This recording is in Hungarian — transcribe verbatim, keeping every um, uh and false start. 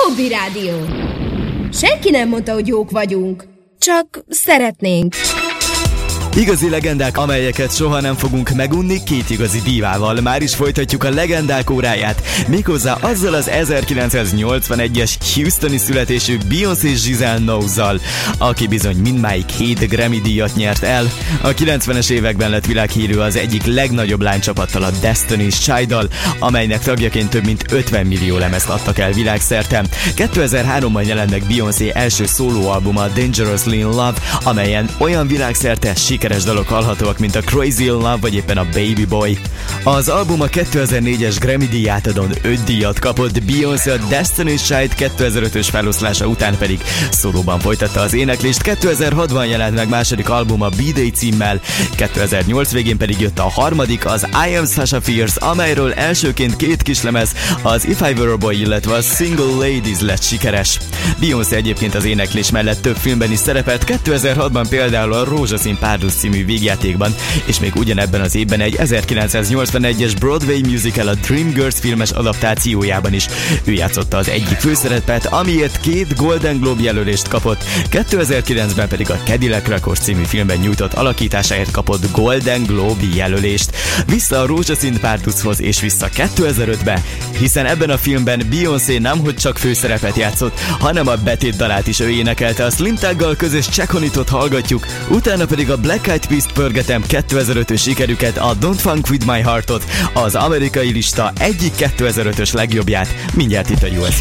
Zsóbi Rádió. Senki nem mondta, hogy jók vagyunk. Csak szeretnénk. Igazi legendák, amelyeket soha nem fogunk megunni, két igazi dívával. Már is folytatjuk a legendák óráját, méghozzá azzal az ezerkilencszáznyolcvanegyes Houstoni születésű Beyoncé Giselle Knowles-zal, aki bizony mindmáig hét Grammy díjat nyert el. A kilencvenes években lett világhírű az egyik legnagyobb lánycsapattal, a Destiny's Child-dal, amelynek tagjaként több mint ötven millió lemezt adtak el világszerte. kétezer-háromban jelent meg Beyoncé első szólóalbuma, Dangerously in Love, amelyen olyan világszerte sikeres dalok hallhatóak, mint a Crazy in Love vagy éppen a Baby Boy. Az album a kétezer-négyes Grammy díjátadón öt díjat kapott, Beyoncé a Destiny's Child kétezer-ötös feloszlása után pedig szólóban folytatta az éneklést. kétezer-hatban jelent meg második albuma B-Day címmel, kétezer-nyolc végén pedig jött a harmadik, az I Am Sasha Fierce, amelyről elsőként két kislemez, az If I Were a Boy, illetve a Single Ladies lett sikeres. Beyoncé egyébként az éneklés mellett több filmben is szerepelt, kétezer-hatban például a Rózsaszín párduc című végjátékban, és még ugyanebben az évben egy ezerkilencszáznyolcvanegyes Broadway musical, a Dreamgirls filmes adaptációjában is ő játszotta az egyik főszerepet, amiért két Golden Globe jelölést kapott, kétezer-kilencben pedig a Cadillac Records című filmben nyújtott alakításáért kapott Golden Globe jelölést. Vissza a Rózsaszín párduchoz és vissza kétezer-ötbe, hiszen ebben a filmben Beyoncé nemhogy csak főszerepet játszott, hanem a betét dalát is ő énekelte. A Slim Thuggal közös Check On It-ot hallgatjuk, utána pedig a Black Eyed Peas-t pörgetem kétezer-ötös sikerüket, a Don't Funk With My Heart-ot, az amerikai lista egyik kétezer-ötös legjobbját, mindjárt itt a U S